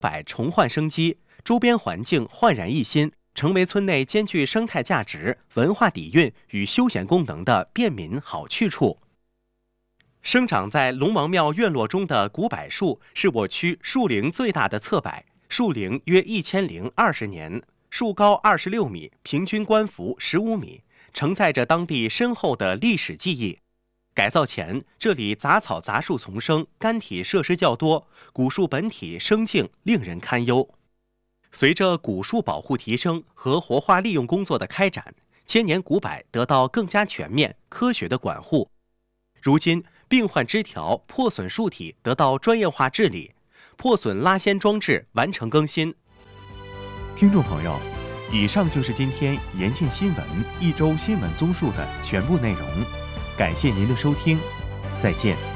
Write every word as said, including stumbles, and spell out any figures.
柏重焕生机，周边环境焕然一新，成为村内兼具生态价值、文化底蕴与休闲功能的便民好去处。生长在龙王庙院落中的古柏树是我区树龄最大的侧柏，树龄约一千零二十年，树高二十六米，平均冠幅十五米，承载着当地深厚的历史记忆。改造前，这里杂草杂树丛生，干体设施较多，古树本体生境令人堪忧。随着古树保护提升和活化利用工作的开展，千年古柏得到更加全面、科学的管护。如今，病患枝条、破损树体得到专业化治理，破损拉纤装置完成更新。 听众朋友，以上就是今天延庆新闻一周新闻综述的全部内容。感谢您的收听，再见。